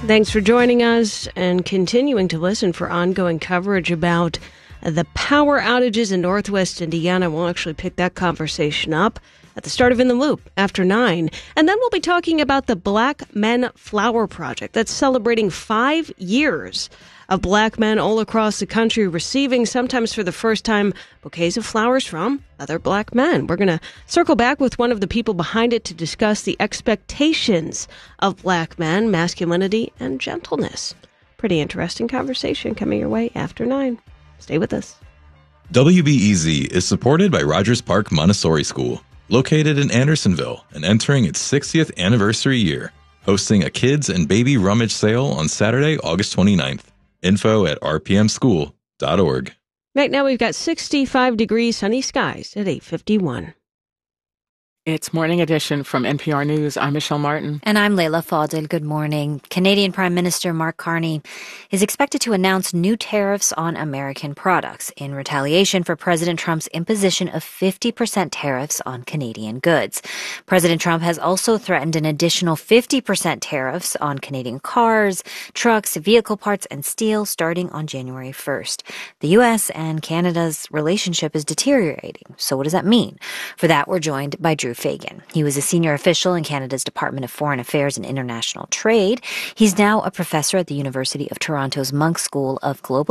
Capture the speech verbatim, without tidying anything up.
Thanks for joining us and continuing to listen for ongoing coverage about the power outages in Northwest Indiana. We'll actually pick that conversation up at the start of In the Loop after nine. And then we'll be talking about the Black Men Flower Project that's celebrating five years of black men all across the country receiving, sometimes for the first time, bouquets of flowers from other black men. We're going to circle back with one of the people behind it to discuss the expectations of black men, masculinity, and gentleness. Pretty interesting conversation coming your way after nine. Stay with us. W B E Z is supported by Rogers Park Montessori School, located in Andersonville and entering its sixtieth anniversary year, hosting a kids and baby rummage sale on Saturday, August twenty-ninth. Info at r p m school dot org. Right now we've got sixty-five degrees, sunny skies at eight fifty-one. It's Morning Edition from N P R News. I'm Michelle Martin. And I'm Leila Fadel. Good morning. Canadian Prime Minister Mark Carney is expected to announce new tariffs on American products in retaliation for President Trump's imposition of fifty percent tariffs on Canadian goods. President Trump has also threatened an additional fifty percent tariffs on Canadian cars, trucks, vehicle parts, and steel starting on January first. The U S and Canada's relationship is deteriorating. So what does that mean? For that, we're joined by Drew Fagan. He was a senior official in Canada's Department of Foreign Affairs and International Trade. He's now a professor at the University of Toronto's Munk School of Global